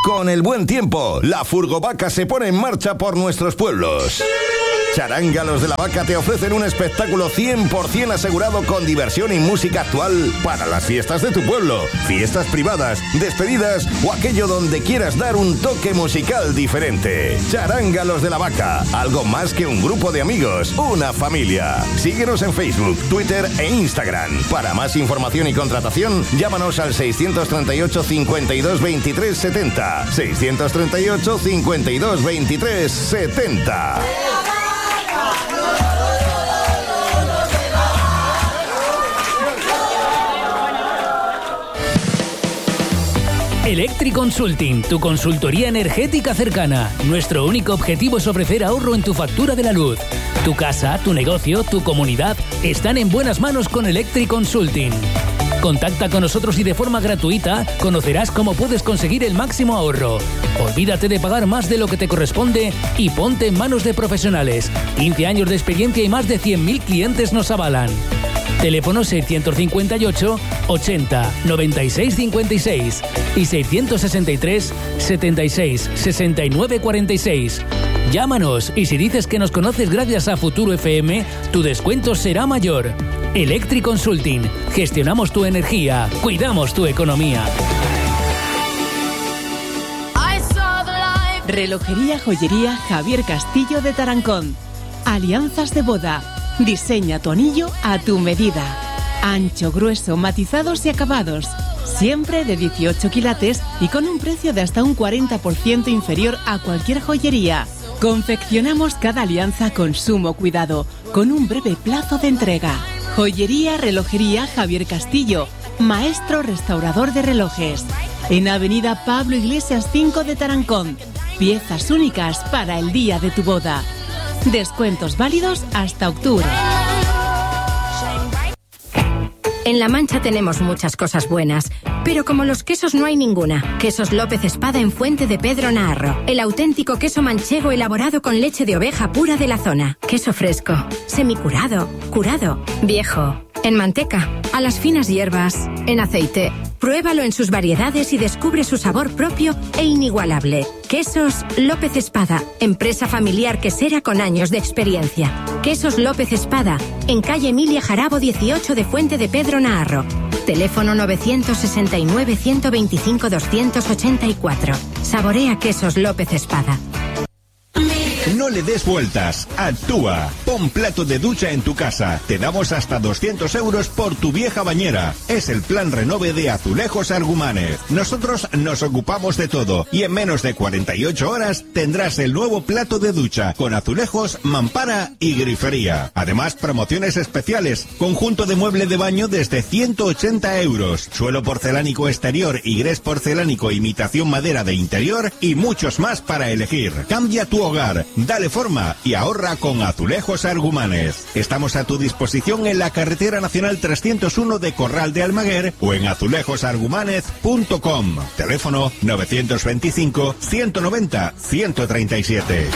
Con el buen tiempo, la Furgovaca se pone en marcha por nuestros pueblos. Charanga Los de la Vaca te ofrecen un espectáculo 100% asegurado con diversión y música actual para las fiestas de tu pueblo, fiestas privadas, despedidas o aquello donde quieras dar un toque musical diferente. Charanga Los de la Vaca, algo más que un grupo de amigos, una familia. Síguenos en Facebook, Twitter e Instagram. Para más información y contratación, llámanos al 638 52 23 70. 638 52 23 70. Electric Consulting, tu consultoría energética cercana. Nuestro único objetivo es ofrecer ahorro en tu factura de la luz. Tu casa, tu negocio, tu comunidad están en buenas manos con Electric Consulting. Contacta con nosotros y de forma gratuita conocerás cómo puedes conseguir el máximo ahorro. Olvídate de pagar más de lo que te corresponde y ponte en manos de profesionales. 15 años de experiencia y más de 100.000 clientes nos avalan. Teléfono 658 80 96 56 y 663 76 69 46. Llámanos y si dices que nos conoces gracias a Futuro FM, tu descuento será mayor. Electric Consulting. Gestionamos tu energía, cuidamos tu economía. Relojería Joyería Javier Castillo de Tarancón. Alianzas de boda. Diseña tu anillo a tu medida. Ancho, grueso, matizados y acabados. Siempre de 18 quilates y con un precio de hasta un 40% inferior a cualquier joyería. Confeccionamos cada alianza con sumo cuidado, con un breve plazo de entrega. Joyería Relojería Javier Castillo, maestro restaurador de relojes. En Avenida Pablo Iglesias 5 de Tarancón. Piezas únicas para el día de tu boda. Descuentos válidos hasta octubre. En La Mancha tenemos muchas cosas buenas, pero como los quesos no hay ninguna. Quesos López Espada en Fuente de Pedro Naharro. El auténtico queso manchego elaborado con leche de oveja pura de la zona. Queso fresco, semicurado, curado, viejo. En manteca, a las finas hierbas, en aceite. Pruébalo en sus variedades y descubre su sabor propio e inigualable. Quesos López Espada, empresa familiar quesera con años de experiencia. Quesos López Espada, en calle Emilia Jarabo 18 de Fuente de Pedro Naharro. Teléfono 969 125 284. Saborea Quesos López Espada. No le des vueltas, actúa. Pon plato de ducha en tu casa. Te damos hasta 200 euros por tu vieja bañera. Es el plan renove de Azulejos Argumanes. Nosotros nos ocupamos de todo y en menos de 48 horas tendrás el nuevo plato de ducha con azulejos, mampara y grifería. Además, promociones especiales. Conjunto de mueble de baño desde 180 euros. Suelo porcelánico exterior y grés porcelánico imitación madera de interior y muchos más para elegir. Cambia tu hogar. Dale forma y ahorra con Azulejos Argumanes. Estamos a tu disposición en la carretera nacional 301 de Corral de Almaguer o en azulejosargumanez.com. Teléfono 925 190 137.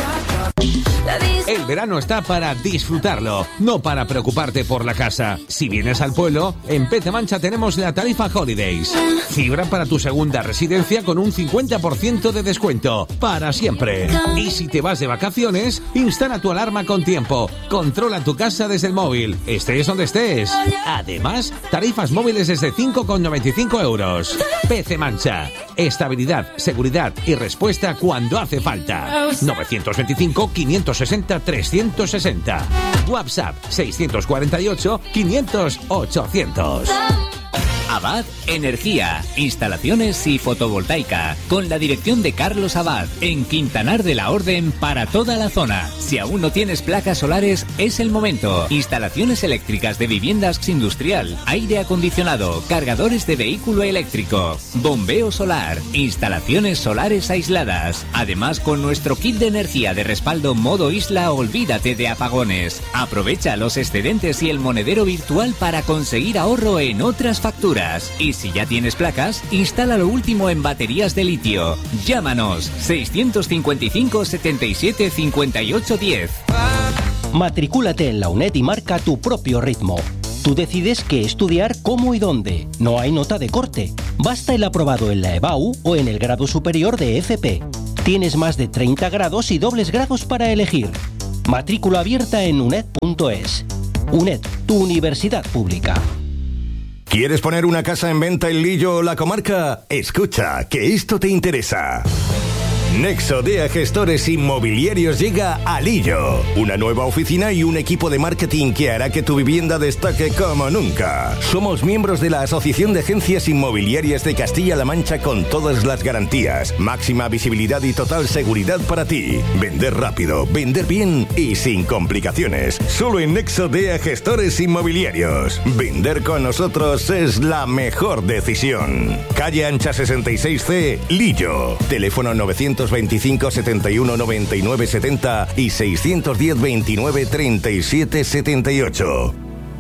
El verano está para disfrutarlo, no para preocuparte por la casa. Si vienes al pueblo, en PC Mancha tenemos la tarifa Holidays. Fibra para tu segunda residencia con un 50% de descuento, para siempre. Y si te vas de vacaciones, instala tu alarma con tiempo. Controla tu casa desde el móvil, estés donde estés. Además, tarifas móviles desde 5,95 euros. PC Mancha. Estabilidad, seguridad y respuesta cuando hace falta. 925 560 360. WhatsApp 648 500 800. Abad Energía, instalaciones y fotovoltaica, con la dirección de Carlos Abad, en Quintanar de la Orden para toda la zona. Si aún no tienes placas solares, es el momento. Instalaciones eléctricas de viviendas industrial, aire acondicionado, cargadores de vehículo eléctrico, bombeo solar, instalaciones solares aisladas. Además, con nuestro kit de energía de respaldo modo isla, olvídate de apagones. Aprovecha los excedentes y el monedero virtual para conseguir ahorro en otras facturas. Y si ya tienes placas, instala lo último en baterías de litio. Llámanos 655 77 58 10. Matricúlate en la UNED y marca tu propio ritmo. Tú decides qué estudiar, cómo y dónde. No hay nota de corte. Basta el aprobado en la EBAU o en el grado superior de FP. Tienes más de 30 grados y dobles grados para elegir. Matrícula abierta en uned.es. UNED, tu universidad pública. ¿Quieres poner una casa en venta en Lillo o la comarca? Escucha, que esto te interesa. Nexo DEA Gestores Inmobiliarios llega a Lillo. Una nueva oficina y un equipo de marketing que hará que tu vivienda destaque como nunca. Somos miembros de la Asociación de Agencias Inmobiliarias de Castilla-La Mancha con todas las garantías, máxima visibilidad y total seguridad para ti. Vender rápido, vender bien y sin complicaciones. Solo en Nexo DEA Gestores Inmobiliarios. Vender con nosotros es la mejor decisión. Calle Ancha 66C, Lillo. Teléfono 925 71 99 70 y 610 29 37 78.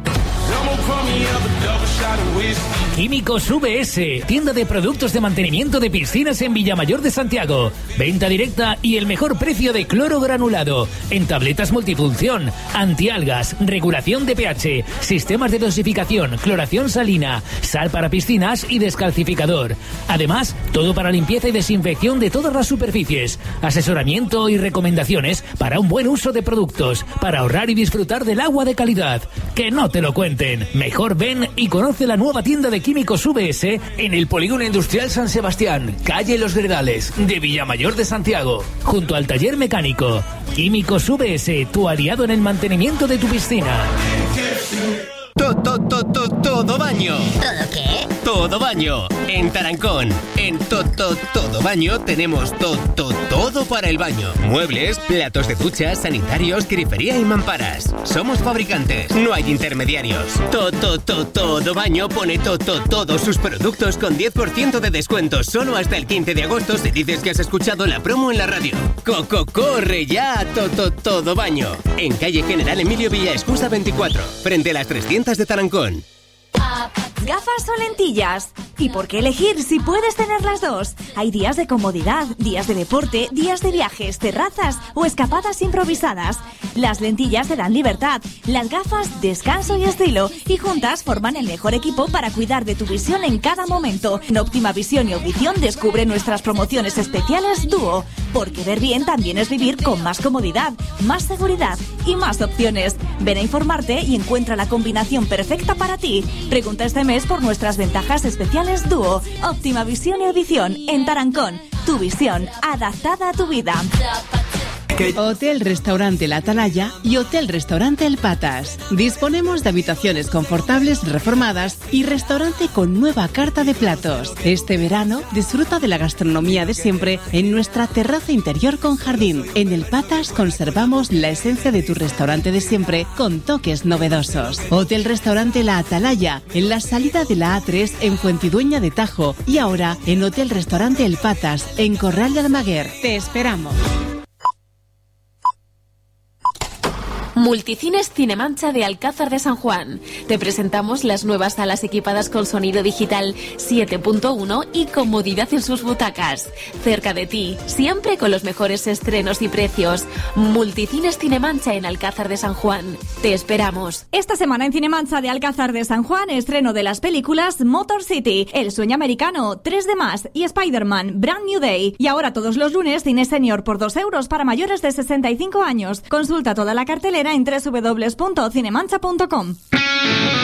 Químicos VS, tienda de productos de mantenimiento de piscinas en Villamayor de Santiago. Venta directa y el mejor precio de cloro granulado. En tabletas multifunción, antialgas, regulación de pH, sistemas de dosificación, cloración salina, sal para piscinas y descalcificador. Además, todo para limpieza y desinfección de todas las superficies. Asesoramiento y recomendaciones para un buen uso de productos, para ahorrar y disfrutar del agua de calidad. Que no te lo cuenten. Mejor ven y conoce la nueva tienda de Químicos VS en el Polígono Industrial San Sebastián, calle Los Gredales, de Villamayor de Santiago, junto al taller mecánico. Químicos VS, tu aliado en el mantenimiento de tu piscina. Todo baño. ¿Todo qué? Todo baño. En Tarancón. En Todo Baño tenemos todo para el baño. Muebles, platos de ducha, sanitarios, grifería y mamparas. Somos fabricantes, no hay intermediarios. Todo Baño pone todos sus productos con 10% de descuento solo hasta el 15 de agosto si dices que has escuchado la promo en la radio. Corre ya a Todo Baño. En calle General Emilio Villaescusa 24, frente a las 300 de Tarancón. ¿Gafas o lentillas? ¿Y por qué elegir si puedes tener las dos? Hay días de comodidad, días de deporte, días de viajes, terrazas o escapadas improvisadas. Las lentillas te dan libertad, las gafas descanso y estilo, y juntas forman el mejor equipo para cuidar de tu visión en cada momento. En Óptima Visión y Audición descubre nuestras promociones especiales Dúo, porque ver bien también es vivir con más comodidad, más seguridad y más opciones. Ven a informarte y encuentra la combinación perfecta para ti. Pregunta este mes por nuestras ventajas especiales Dúo. Óptima Visión y Audición en Tarancón. Tu visión adaptada a tu vida. Hotel Restaurante La Atalaya y Hotel Restaurante El Patas. Disponemos de habitaciones confortables reformadas y restaurante con nueva carta de platos. Este verano disfruta de la gastronomía de siempre en nuestra terraza interior con jardín. En El Patas conservamos la esencia de tu restaurante de siempre con toques novedosos. Hotel Restaurante La Atalaya, en la salida de la A3 en Fuentidueña de Tajo, y ahora en Hotel Restaurante El Patas en Corral de Almaguer. Te esperamos. Multicines Cinemancha de Alcázar de San Juan. Te presentamos las nuevas salas equipadas con sonido digital 7.1 y comodidad en sus butacas. Cerca de ti, siempre con los mejores estrenos y precios. Multicines Cinemancha en Alcázar de San Juan. Te esperamos. Esta semana en Cinemancha de Alcázar de San Juan, estreno de las películas Motor City, El Sueño Americano, 3 de Más y Spider-Man, Brand New Day. Y ahora todos los lunes, cine senior por 2 euros para mayores de 65 años. Consulta toda la cartelera en www.cinemancha.com.